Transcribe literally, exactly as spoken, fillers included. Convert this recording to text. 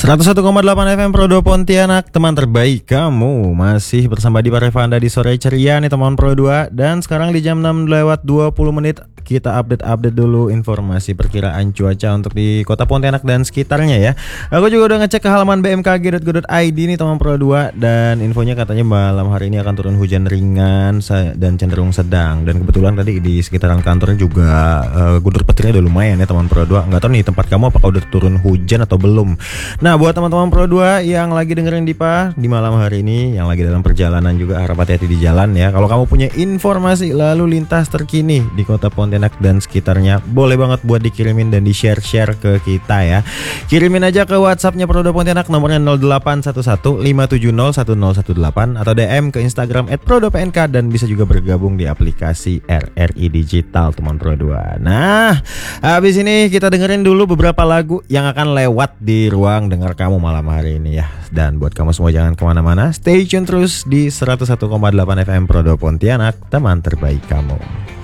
seratus satu koma delapan F M Prodo Pontianak, teman terbaik kamu. Masih bersama di Parevanda di sore ceria nih teman Pro dua. Dan sekarang di jam enam lewat dua puluh menit kita update-update dulu informasi perkiraan cuaca untuk di kota Pontianak dan sekitarnya ya. Aku juga udah ngecek ke halaman b m k g dot go dot i d nih teman Pro dua. Dan infonya katanya malam hari ini akan turun hujan ringan dan cenderung sedang. Dan kebetulan tadi di sekitaran kantornya juga uh, guntur petirnya udah lumayan ya teman Pro dua. Nggak tahu nih tempat kamu apakah udah turun hujan atau belum. Nah buat teman-teman Pro dua yang lagi dengerin Dipa di malam hari ini, yang lagi dalam perjalanan juga harap hati-hati di jalan ya. Kalau kamu punya informasi lalu lintas terkini di kota Pontianak dan sekitarnya, boleh banget buat dikirimin dan di-share-share ke kita ya. Kirimin aja ke WhatsAppnya Prodo Pontianak, nomornya nol delapan satu satu lima tujuh nol satu nol satu delapan, atau D M ke Instagram et prodo p n k, dan bisa juga bergabung di aplikasi R R I Digital teman Pro dua. Nah, habis ini kita dengerin dulu beberapa lagu yang akan lewat di ruang dengar kamu malam hari ini ya. Dan buat kamu semua jangan kemana-mana, stay tune terus di seratus satu koma delapan F M Prodo Pontianak, teman terbaik kamu.